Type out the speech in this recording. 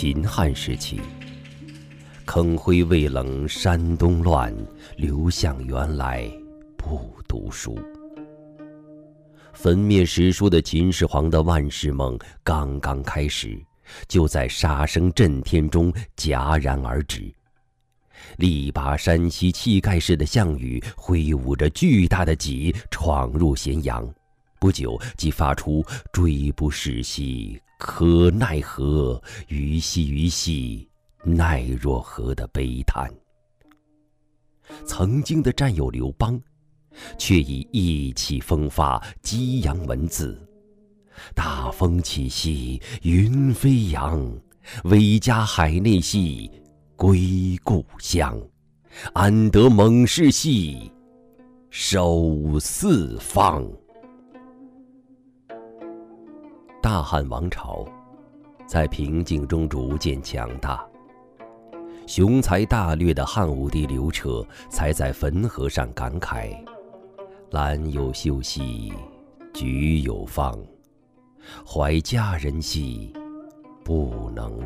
秦汉时期，坑灰未冷山东乱，刘向原来不读书。焚灭史书的秦始皇的万世梦刚刚开始，就在杀声震天中戛然而止。力拔山兮气盖世的项羽挥舞着巨大的戟闯入咸阳，不久即发出追不逝兮可奈何，虞兮奈若何的悲叹。曾经的战友刘邦却以意气风发激扬文字，大风起兮云飞扬，威加海内兮归故乡，安得猛士兮守四方。大汉王朝在平静中逐渐强大，雄才大略的汉武帝刘彻才在汾河上感慨：兰有秀兮菊有芳，怀佳人兮不能